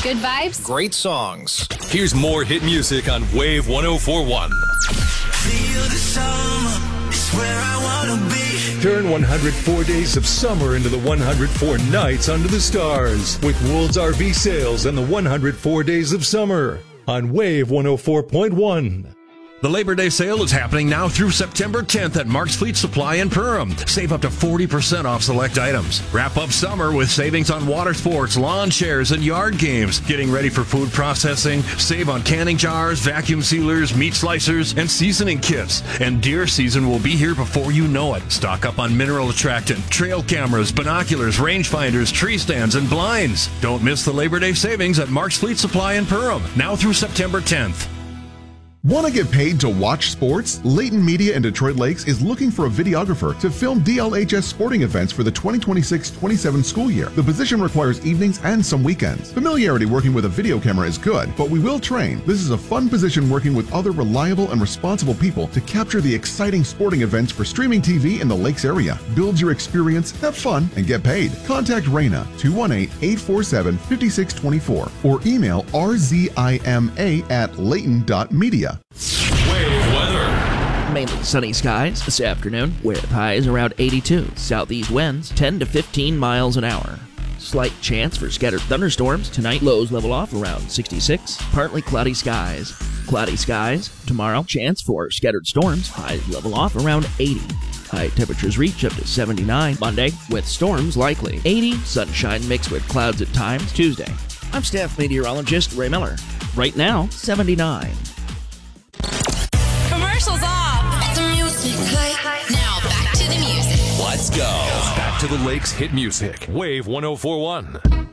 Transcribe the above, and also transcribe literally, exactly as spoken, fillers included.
Good vibes. Great songs. Here's more hit music on Wave one oh four point one. Feel the summer, it's where I wanna be. Turn one hundred four days of summer into the one hundred four nights under the stars with World's R V Sales and the one hundred four days of summer on Wave one oh four point one. The Labor Day sale is happening now through September tenth at Mark's Fleet Supply in Perham. Save up to forty percent off select items. Wrap up summer with savings on water sports, lawn chairs, and yard games. Getting ready for food processing? Save on canning jars, vacuum sealers, meat slicers, and seasoning kits. And deer season will be here before you know it. Stock up on mineral attractant, trail cameras, binoculars, rangefinders, tree stands, and blinds. Don't miss the Labor Day savings at Mark's Fleet Supply in Perham, now through September tenth. Want to get paid to watch sports? Layton Media in Detroit Lakes is looking for a videographer to film D L H S sporting events for the twenty twenty-six twenty-seven school year. The position requires evenings and some weekends. Familiarity working with a video camera is good, but we will train. This is a fun position working with other reliable and responsible people to capture the exciting sporting events for streaming T V in the Lakes area. Build your experience, have fun, and get paid. Contact Raina two one eight, eight four seven, five six two four or email r z i m a at layton dot media. Wave weather. Mainly sunny skies this afternoon with highs around eighty-two. Southeast winds ten to fifteen miles an hour. Slight chance for scattered thunderstorms. Tonight, lows level off around sixty-six. Partly cloudy skies. Cloudy skies. Tomorrow, chance for scattered storms. Highs level off around eighty. High temperatures reach up to seventy-nine. Monday, with storms likely. eighty. Sunshine mixed with clouds at times. Tuesday. I'm staff meteorologist Ray Miller. Right now, seventy-nine. Commercials off. The music play. Now back to the music. Let's go. Back to the Lakes hit music. Wave one oh four point one.